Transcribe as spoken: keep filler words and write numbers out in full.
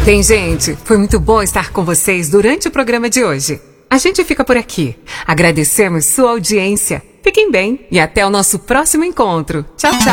Bem, gente, foi muito bom estar com vocês durante o programa de hoje. A gente fica por aqui. Agradecemos sua audiência. Fiquem bem e até o nosso próximo encontro. Tchau, tchau.